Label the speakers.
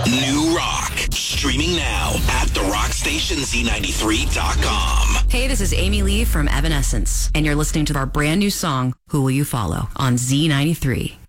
Speaker 1: New rock. Streaming now at therockstationz93.com.
Speaker 2: Hey, this is Amy Lee from Evanescence, and you're listening to our brand new song, Who Will You Follow, on Z93.